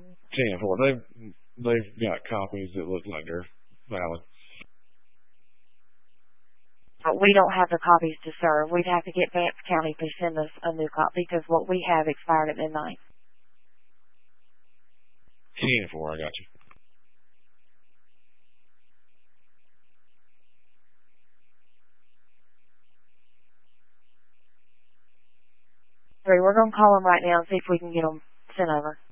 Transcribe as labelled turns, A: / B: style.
A: 10-4. They've got copies that look like they're valid.
B: But we don't have the copies to serve. We'd have to get Vance County to send us a new copy because what we have expired at midnight.
A: 10-4, I got you.
B: We're going to call them right now and see if we can get them sent over.